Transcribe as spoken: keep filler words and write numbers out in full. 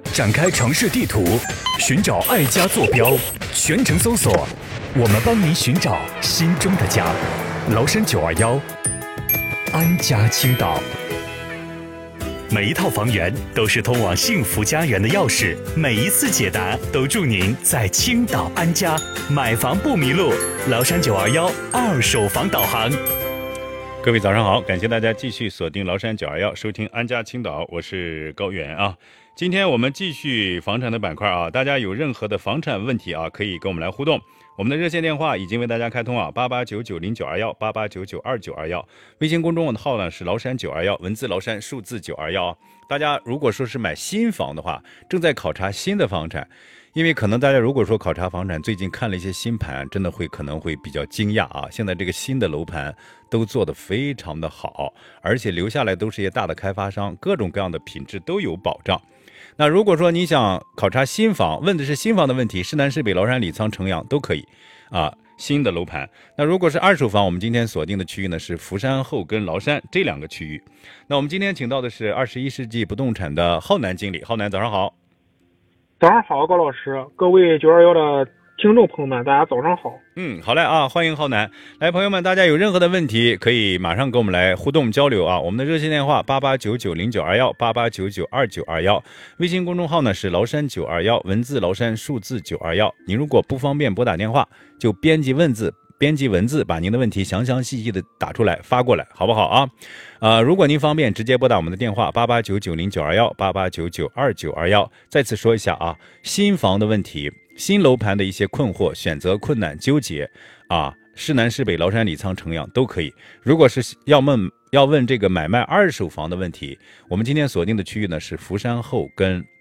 展开城市地图，寻找爱家坐标，全程搜索，我们帮您寻找心中的家。崂山九二幺，安家青岛。每一套房源都是通往幸福家园的钥匙，每一次解答都祝您在青岛安家，买房不迷路。崂山九二幺二手房导航。 各位早上好，感谢大家继续锁定崂山九二幺，收听安家青岛，我是高原啊。今天我们继续房产的板块啊，大家有任何的房产问题啊，可以跟我们来互动。我们的热线电话已经为大家开通啊，八八九九零九二幺，八八九九二九二幺。微信公众号呢是崂山九二幺，文字崂山，数字九二幺。大家如果说是买新房的话，正在考察新的房产，因为可能大家如果说考察房产，最近看了一些新盘，真的会可能会比较惊讶啊。现在这个新的楼盘都做得非常的好，而且留下来都是一些大的开发商，各种各样的品质都有保障。那如果说你想考察新房，问的是新房的问题，市南市北、崂山、李沧、城阳都可以啊，新的楼盘。那如果是二手房，我们今天锁定的区域呢是福山后跟崂山这两个区域。那我们今天请到的是二十一世纪不动产的浩南经理。浩南早上好。 早上好，高老师，各位九二幺的听众朋友们，大家早上好。 嗯，好嘞啊，欢迎浩南。来，朋友们，大家有任何的问题可以马上跟我们来互动交流啊。我们的热线电话八八九九零九二幺，八八九九二九二幺。微信公众号呢是崂山九二幺，文字崂山，数字九二幺。您如果不方便拨打电话，就编辑文字。编辑文字，把您的问题详详细细的打出来发过来，好不好啊？呃，如果您方便，直接拨打我们的电话八八九九零九二幺，八八九九二九二幺。再次说一下啊，新房的问题，新楼盘的一些困惑、选择困难、纠结啊，市南市北、崂山、李沧、城阳都可以。如果是要问要问这个买卖二手房的问题，我们今天锁定的区域呢是福山后跟